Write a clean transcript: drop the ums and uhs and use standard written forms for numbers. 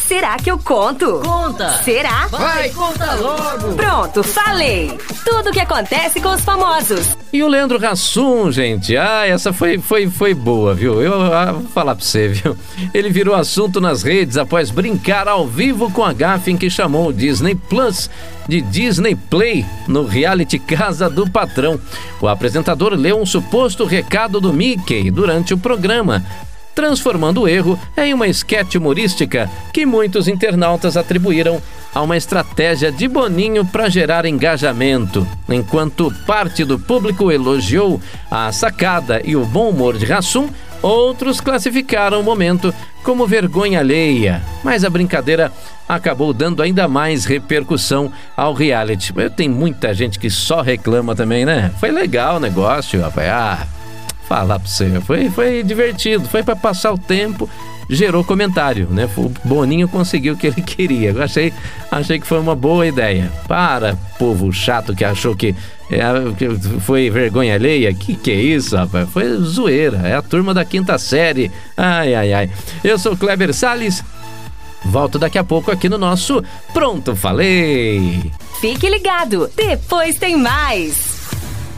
Será que eu conto? Conta! Será? Vai, conta logo! Pronto, falei! Tudo o que acontece com os famosos. E o Leandro Hassum, gente, essa foi boa, viu? Eu vou falar pra você, viu? Ele virou assunto nas redes após brincar ao vivo com a gafe em que chamou o Disney Plus de Disney Play no reality Casa do Patrão. O apresentador leu um suposto recado do Mickey durante o programa, transformando o erro em uma esquete humorística que muitos internautas atribuíram a uma estratégia de Boninho para gerar engajamento. Enquanto parte do público elogiou a sacada e o bom humor de Hassum, outros classificaram o momento como vergonha alheia. Mas a brincadeira acabou dando ainda mais repercussão ao reality. Tem muita gente que só reclama também, né? Foi legal o negócio, rapaz. Falar pra você, foi divertido, foi para passar o tempo, gerou comentário, né? O Boninho conseguiu o que ele queria. Eu achei que foi uma boa ideia. Para, povo chato que achou que foi vergonha alheia, que é isso, rapaz? Foi zoeira, é a turma da 5ª série. Ai. Eu sou o Kleber Salles, volto daqui a pouco aqui no nosso Pronto Falei. Fique ligado, depois tem mais.